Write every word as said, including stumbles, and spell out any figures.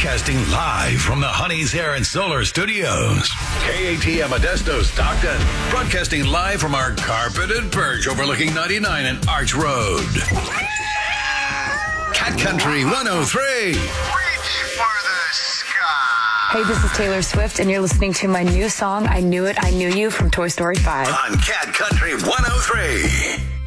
Broadcasting live from the Honey's Hair and Solar Studios. K A T M Modesto, Stockton. Broadcasting live from our carpeted perch overlooking ninety-nine and Arch Road. Cat Country one oh three. Reach for the sky. Hey, this is Taylor Swift, and you're listening to my new song, I Knew It, I Knew You, from Toy Story five. On Cat Country one oh three.